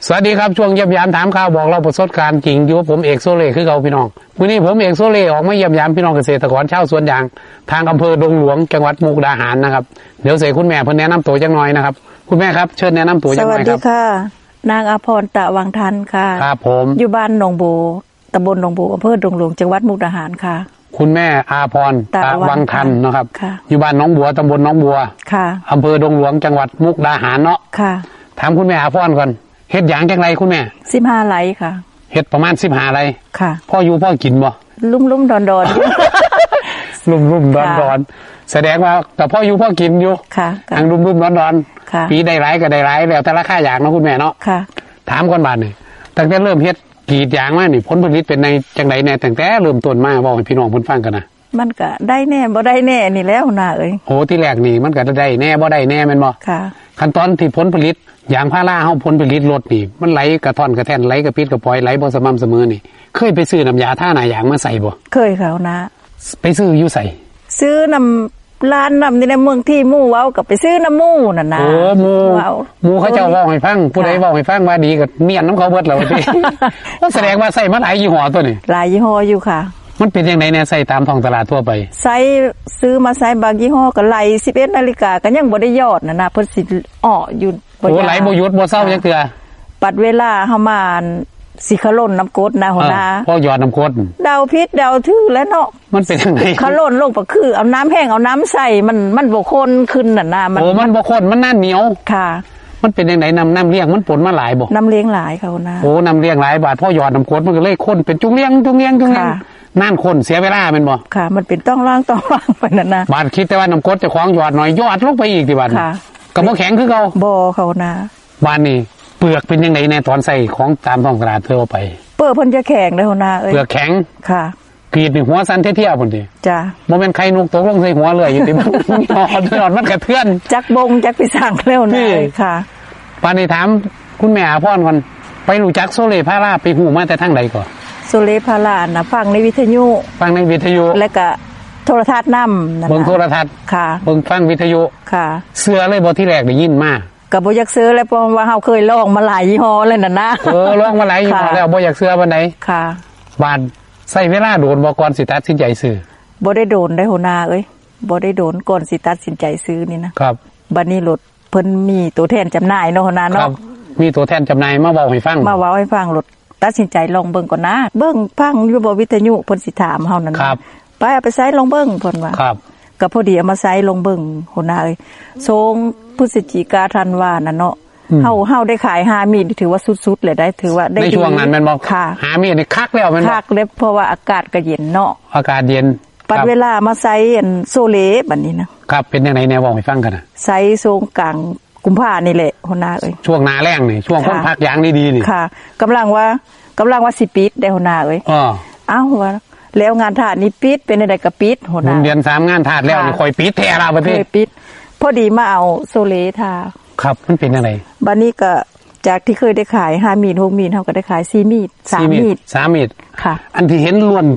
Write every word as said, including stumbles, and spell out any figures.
สวัสดีครับช่วงเยี่ยมยามถามข่าวบอกเราประสบการณ์จริงอยู่ผมเอกโซเล่คือเราพี่น้องวันนี้ผมเอกโซเล่ออกมาเยี่ยมยามพี่น้องเกษตรกรชาวสวนยางทางอำเภอดงหลวงจังหวัดมุกดาหารนะครับเดี๋ยวเสกคุณแม่เพิ่นแนะนำตัวจังหน่อยนะครับคุณแม่ครับเชิญแนะนำตัวจังหน่อยครับสวัสดีค่ะนางอภรณ์ตะวังทันค่ะครับผมอยู่บ้านหนองบัวตำบลหนองบัวอำเภอดงหลวงจังหวัดมุกดาหารค่ะคุณแม่อาภรณ์ตะวังทันนะครับอยู่บ้านหนองบัวตำบลหนองบัวค่ะอำเภอดงหลวงจังหวัดมุกดาหารเนาะค่ะถามคุณแม่อาภรณ์ก่อนเฮ็ดหยางจังไรคุณแม่สิบห้าไร่ค่ะเฮ็ดประมาณสิบห้าไร่ค่ะพ่ออยู่พ่อกินบ่ลุ่มลุ่มดอนดอนลุ่มลุ่มดอนดอนแสดงว่ากับพ่ออยู่พ่อกินอยู่ค่ะอังลุ่มลุ่มดอนดอนปีได้หลายก็ได้หลายแล้วแต่ราคาหยางเนาะคุณแม่เนาะค่ะถามก่อนบาดนี่ตั้งแต่เริ่มเฮ็ดกรีดยางมานี่ผลผลิตเป็นในจังไดแน่ตั้งแต่เริ่มต้นมาบอกให้พี่น้องเพิ่นฟังกันนะมันก็ได้แน่บ่ได้แน่นี่แล้วน่ะเอ้ยโอ้ที่แรกนี่มันก็ได้แน่บ่ได้แน่แม่นบ่ค่ะขั้นตอนที่ผลผลิตยางพาราเฮาผลผลิตลดนี่มันไหลกระท่อนกระแท่นไหลกระปิดกระปอยไหลบ่สม่ำเสมอนี่เคยไปซื้อน้ำยาท่าหน้ายางมาใส่บ่เคยค่ะนะไปซื้ออยู่ใส่ซื้อน้ำร้านน้ำนี่ในเมืองที่หมู่เว้ากับไปซื้อน้ำหมู่นั่นน่ะโอ้หมู่หมู่เขาเจ้าเว้าให้ฟังผู้ใดเว้าให้ฟังว่าดีก็เมียนน้ำเขาเบิดแล้วติก็แสดงว่าใส่มาหลายยี่ห้อตัวนี่หลายยี่ห้ออยู่ค่ะมันเป็นยังไงเนี่ยใส่ตามท้องตลาดทั่วไปใส่ซื้อมาใส่บางยี่ห้อก็ไหลสิบเอ็ดนาฬิกาก็ยังบ่ได้ยอดน่ะนะเพิ่นสิอ้ออยู่บ่โอ้ไหลบ่หยุดบ่เศร้าจักเทื่อปัดเวลาเฮามาสิขล่นน้ำกรดนะหัวหน้าพอหยอดน้ำกรดเดาพิษเดาทื่อแล้วเนาะมันเป็นยังไงขล่นลงก็คือเอาน้ำแห้งเอาน้ำใส่มันมันบ่ข้นขึ้นน่ะนะมันโอ้มันบ่ข้นมันน่าเหนียวค่ะมันเป็นยังไงน้ำน้ำเลี้ยงมันปนมาหลายบ่น้ำเลี้ยงหลายค่ะหัวหน้าโอ้น้ำเลี้ยงหลายบาทพอหยอดน้ำกรดมันก็เลยข้นเป็นจุงเลี้ยงจุงเลี้ยงจุงเลี้ยงนั่นคนเสียเวลาเป็นบ่ค่ะมันเป็นต้องล่างต้องล่างไปนั่นนะบาดคิดแต่ว่าน้ำกรดจะคล้องหยอดหน่อยยอดลงไปอีกที่บาดค่ะกับบ่แข็งคือเก่าบ่เขานะบาดนี่เปลือกเป็นยังไงในตอนใส่ของตามท้องตลาดทั่วไปเปลือกเพิ่นจะแข็งเด้อหัวหน้าเอ้ยเปลือกแข็งค่ะกรีดนี่หัวสั่นเที่ยวๆพุ่นติจ้ะบ่แม่นไข่นกตกลงใส่หัวเลยอยู่ติมันหอดมันกระเทือนจักบงจักไปสั่งแล้วนะค่ะบาดนี่ถามคุณแม่อาพรก่อนไปรู้จักโซเล่พาราไปฮู้มาแต่ทางใดก่อนโซเลพารานะฟังในวิทยุฟังในวิทยุแล้วก็โทรทัศน์นำนั่นเบิ่งโทรทัศน์ค่ะเบิ่งฟังวิทยุค่ะเสื้อเลยบ่ที่แรกได้ยินมาก็บ่อยากซื้อแล้วเพราะว่าเฮาเคยลองมาหลายยี่ห้อแล้วน่ะนะเออลองมาหลายยี่ห้อแล้วบ่อยากซื้อปานใดค่ะบาดใช้เวลาโดนบ่ก่อนสิตัดสินใจซื้อบ่ได้โดนได้หัวหน้าเอ้ยบ่ได้โดนก่อนสิตัดสินใจซื้อนี่นะครับบัดนี้รถเพิ่นมีตัวแทนจำหน่ายเนาะหัวหน้าเนาะมีตัวแทนจำหน่ายมาเว้าให้ฟังมาเว้าให้ฟังรถตัดสินใจลองเบิ่งก่อนนะเบิ่งฟังอยู่บ่วิทยุเพิ่นสิถามเฮานั่นครับไปเอาไปใช้ลองเบิ่งเพิ่นว่าครับก็พอดีเอามาใช้ลองเบิ่งหัวหน้าเอ้ยทรงพฤศจิกาธันวาน่ะเนาะเฮาเฮาได้ขายห้ามีดถือว่าสุดๆเลยได้ถือว่าได้ในช่วงนั้นแม่นบ่ค่ะห้ามีดนี่คักแล้วแม่นบ่คักเลยเพราะว่าอากาศก็เย็นเนาะอากาศเย็นปัดเวลามาใช้อันโซเลบัดนี้นะครับเป็นจังได๋แนวเว้าให้ฟังกันน่ะใช้ทรงกลางกุมภาพันธ์นี่แหละหัวหน้าเอ้ยช่วงหน้าแล้งนี่ช่วงคนพักยางดีๆนี่ค่ะกำลังว่ากำลังว่าสิปิดได้หัวหน้าเอ้ยอ้ออ้าวว่าแล้วงานทาสนี่ปิดเป็นได้ก็ปิดหัวหน้าเดือนสามงานทาสแล้วนี่ค่อยปิดแท้ล่ะบัดนี้ปิดพอดีมาเอาโซเลทาครับมันเป็นจังได๋บัดนี้ก็จากที่เคยได้ขายห้ามีดหกมีดเฮาก็ได้ขายสี่มีดสามมีดสามมีดค่ะอันที่เห็นล้วน